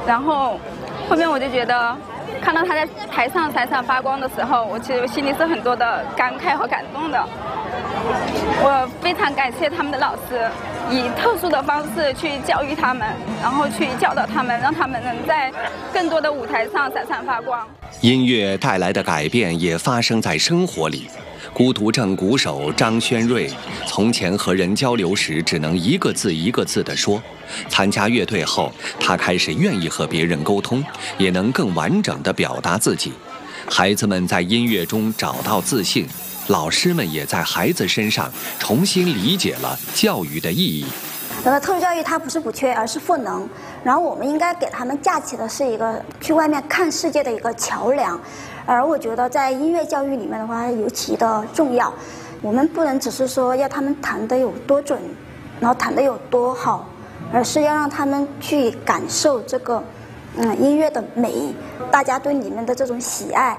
然后后面我就觉得，看到他在台上闪闪发光的时候，我其实心里是很多的感慨和感动的。我非常感谢他们的老师，以特殊的方式去教育他们，然后去教导他们，让他们能在更多的舞台上闪闪发光。 音乐带来的改变也发生在生活里。孤独症鼓手张轩瑞从前和人交流时只能一个字一个字地说，参加乐队后，他开始愿意和别人沟通，也能更完整地表达自己。孩子们在音乐中找到自信，老师们也在孩子身上重新理解了教育的意义。 特殊教育它不是不缺，而是赋能。然后我们应该给他们架起的是一个去外面看世界的一个桥梁。而我觉得在音乐教育里面的话，尤其的重要。我们不能只是说要他们弹得有多准，然后弹得有多好，而是要让他们去感受这个音乐的美，大家对你们的这种喜爱。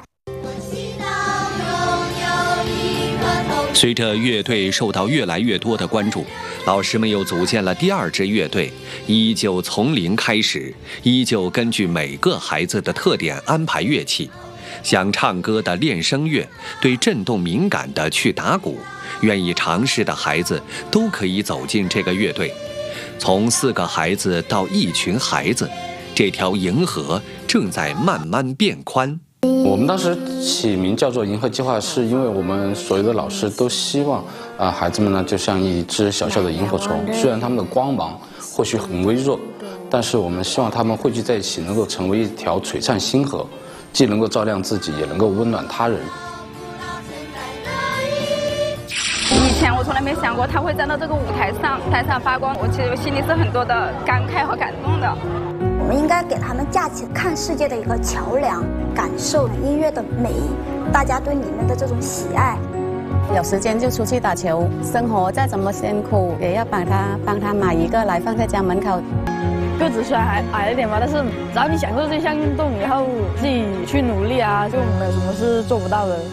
随着乐队受到越来越多的关注，老师们又组建了第二支乐队，依旧从零开始，依旧根据每个孩子的特点安排乐器。想唱歌的练声乐，对震动敏感的去打鼓，愿意尝试的孩子都可以走进这个乐队。从4个孩子到1群孩子，这条银河正在慢慢变宽。 我们当时起名叫做银河计划，是因为我们所有的老师都希望孩子们呢就像一只小小的萤火虫，虽然他们的光芒或许很微弱，但是我们希望他们汇聚在一起，能够成为一条璀璨星河，既能够照亮自己，也能够温暖他人。 以前我从来没想过他会站到这个舞台上闪闪发光，我其实心里是很多的感慨和感动的。 我们应该给他们架起看世界的一个桥梁，感受音乐的美，大家对你们的这种喜爱。 有时间就出去打球，生活再怎么辛苦，也要帮他买一个来放在家门口。 个子虽然还矮了点吧，但是只要你享受这项运动，然后自己去努力啊，就没有什么是做不到的。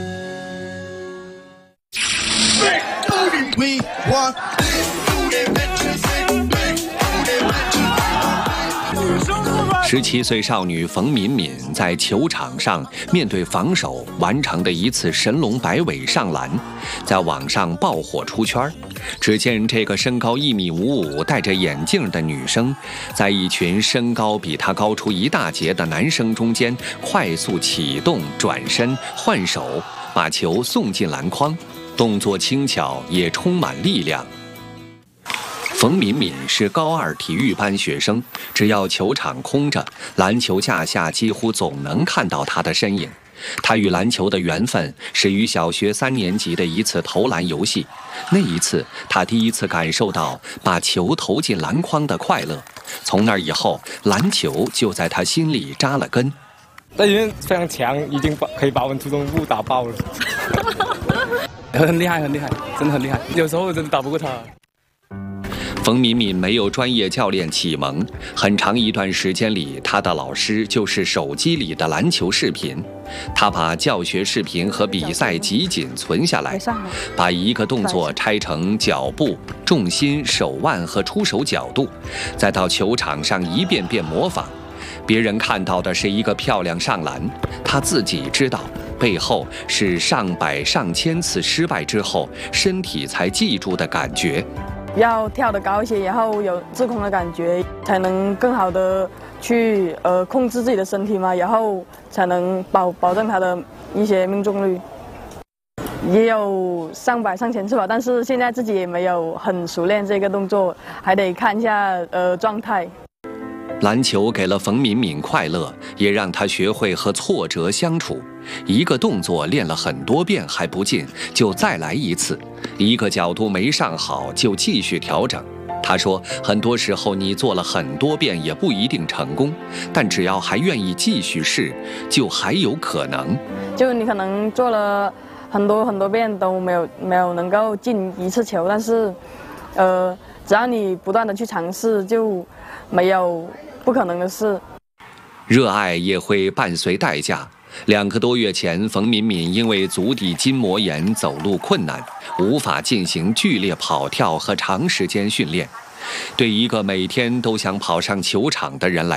17岁少女冯敏敏在球场上面对防守完成的一次神龙摆尾上篮，在网上爆火出圈。只见这个身高1.55米、戴着眼镜的女生，在一群身高比她高出一大截的男生中间快速启动、转身、换手，把球送进篮筐，动作轻巧也充满力量。冯敏敏是高2体育班学生，只要球场空着，篮球架下几乎总能看到她的身影。她与篮球的缘分始于小学3年级的一次投篮游戏，那一次她第一次感受到把球投进篮筐的快乐。从那以后，篮球就在她心里扎了根。 在里面非常强，已经可以把我们初中部打爆了。很厉害，很厉害，真的很厉害。有时候真的打不过他。 冯敏敏没有专业教练启蒙，很长一段时间里，她的老师就是手机里的篮球视频。她把教学视频和比赛集锦存下来，把一个动作拆成脚步、重心、手腕和出手角度，再到球场上一遍遍模仿。别人看到的是一个漂亮上篮，她自己知道背后是上百上千次失败之后身体才记住的感觉。 要跳得高一些，然后有自控的感觉，才能更好的去控制自己的身体嘛，然后才能保证他的一些命中率。也有上百上千次吧，但是现在自己也没有很熟练这个动作，还得看一下状态。 篮球给了冯敏敏快乐，也让她学会和挫折相处。一个动作练了很多遍还不进，就再来一次；一个角度没上好，就继续调整。她说，很多时候你做了很多遍也不一定成功，但只要还愿意继续试，就还有可能。 就你可能做了很多遍都没有能够进一次球，但是只要你不断的去尝试，就没有不可能的事。 热爱也会伴随代价。2个多月前，冯敏敏因为足底筋膜炎走路困难，无法进行剧烈跑跳和长时间训练。对一个每天都想跑上球场的人来